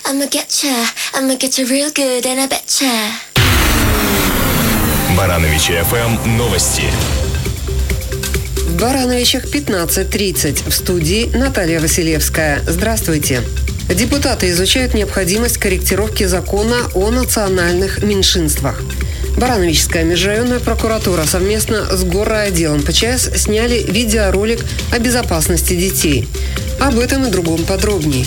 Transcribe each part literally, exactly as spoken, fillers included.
I'ma getcha, I'ma getcha real good and I betcha. Барановичи эф эм новости. В Барановичах пятнадцать тридцать. В студии Наталья Василевская. Здравствуйте. Депутаты изучают необходимость корректировки закона о национальных меньшинствах. Барановичская межрайонная прокуратура совместно с горрайотделом Пэ Че Эс сняли видеоролик о безопасности детей. Об этом и другом подробнее.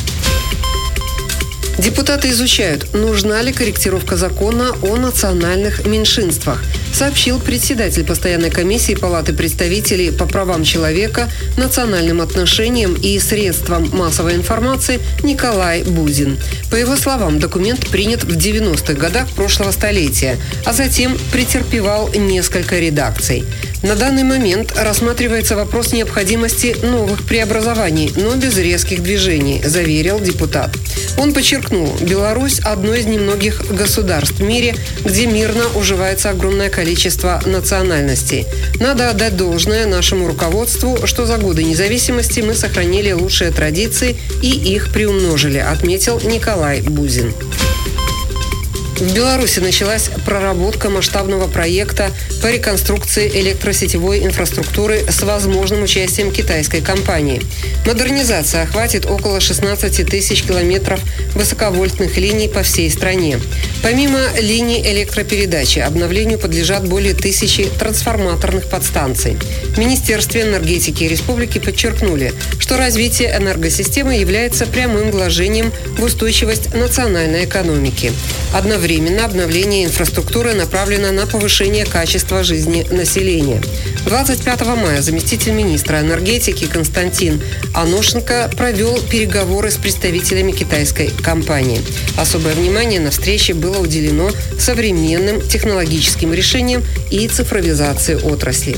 Депутаты изучают, нужна ли корректировка закона о национальных меньшинствах, сообщил председатель постоянной комиссии Палаты представителей по правам человека, национальным отношениям и средствам массовой информации Николай Бузин. По его словам, документ принят в девяностых годах прошлого столетия, а затем претерпевал несколько редакций. На данный момент рассматривается вопрос необходимости новых преобразований, но без резких движений, заверил депутат. Он подчеркнул, Беларусь – одно из немногих государств в мире, где мирно уживается огромное количество национальностей. Надо отдать должное нашему руководству, что за годы независимости мы сохранили лучшие традиции и их приумножили, отметил Николай Бузин. В Беларуси началась проработка масштабного проекта по реконструкции электросетевой инфраструктуры с возможным участием китайской компании. Модернизация охватит около шестнадцати тысяч километров высоковольтных линий по всей стране. Помимо линий электропередачи, обновлению подлежат более тысячи трансформаторных подстанций. В Министерстве энергетики Республики подчеркнули, что развитие энергосистемы является прямым вложением в устойчивость национальной экономики. Одновременно обновление инфраструктуры направлено на повышение качества жизни населения. двадцать пятого мая заместитель министра энергетики Константин Аношенко провел переговоры с представителями китайской компании. Особое внимание на встрече было уделено современным технологическим решениям и цифровизации отрасли.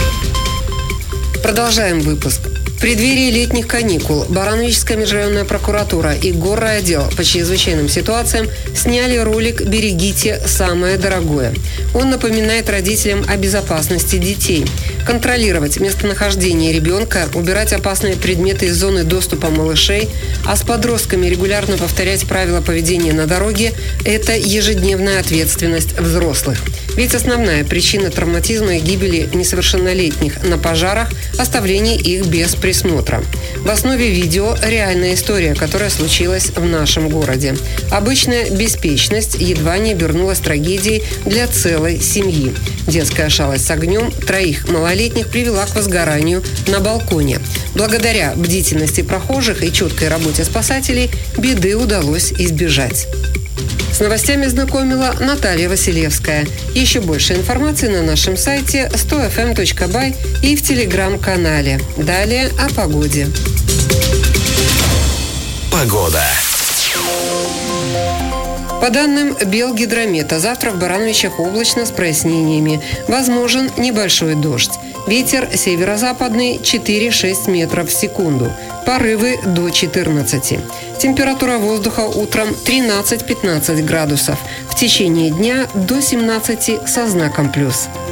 Продолжаем выпуск. В преддверии летних каникул Барановичская межрайонная прокуратура и горрайотдел по чрезвычайным ситуациям сняли ролик «Берегите самое дорогое». Он напоминает родителям о безопасности детей. Контролировать местонахождение ребенка, убирать опасные предметы из зоны доступа малышей, а с подростками регулярно повторять правила поведения на дороге – это ежедневная ответственность взрослых. Ведь основная причина травматизма и гибели несовершеннолетних на пожарах – оставление их без присмотра. В основе видео реальная история, которая случилась в нашем городе. Обычная беспечность едва не обернулась трагедией для целой семьи. Детская шалость с огнем троих малолетних привела к возгоранию на балконе. Благодаря бдительности прохожих и четкой работе спасателей беды удалось избежать. С новостями знакомила Наталья Василевская. Еще больше информации на нашем сайте сто эф эм точка бай и в телеграм-канале. Далее о погоде. Погода. По данным Белгидромета, завтра в Барановичах облачно с прояснениями. Возможен небольшой дождь. Ветер северо-западный четыре-шесть метров в секунду. Порывы до четырнадцати. Температура воздуха утром тринадцать-пятнадцать градусов. В течение дня до семнадцати со знаком плюс.